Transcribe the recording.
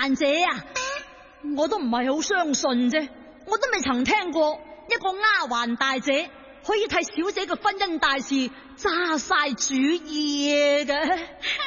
但姐啊，我都唔係好相信啫，我都未曾聽過一個丫鬟大姐可以替小姐嘅婚姻大事揸晒主意嘅。